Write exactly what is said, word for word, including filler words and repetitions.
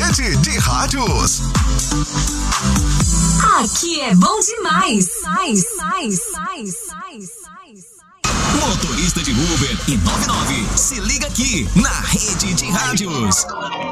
Rede de Rádios. Aqui é bom demais. Mais, mais, mais, mais, mais. Motorista de Uber e noventa e nove, se liga aqui na Rede de Rádios.